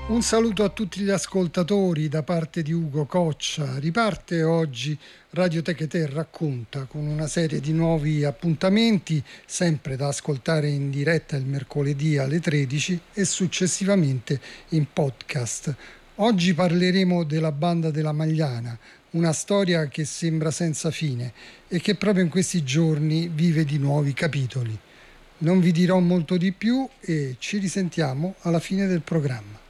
Un saluto a tutti gli ascoltatori da parte di Ugo Coccia. Riparte oggi Radioteca Te racconta con una serie di nuovi appuntamenti, sempre da ascoltare in diretta il mercoledì alle 13 e successivamente in podcast. Oggi parleremo della banda della Magliana, una storia che sembra senza fine e che proprio in questi giorni vive di nuovi capitoli. Non vi dirò molto di più e ci risentiamo alla fine del programma.